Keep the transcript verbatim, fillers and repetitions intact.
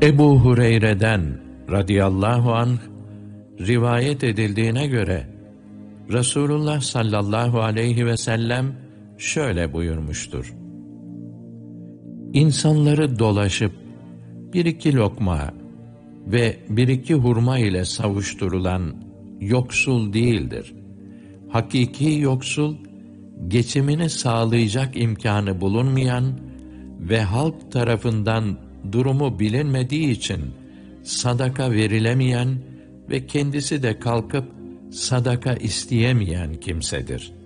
Ebu Hureyre'den radıyallahu anh rivayet edildiğine göre Resulullah sallallahu aleyhi ve sellem şöyle buyurmuştur: İnsanları dolaşıp bir iki lokma ve bir iki hurma ile savuşturulan yoksul değildir. Hakiki yoksul, geçimini sağlayacak imkanı bulunmayan ve halk tarafından durumu bilinmediği için sadaka verilemeyen ve kendisi de kalkıp sadaka isteyemeyen kimsedir.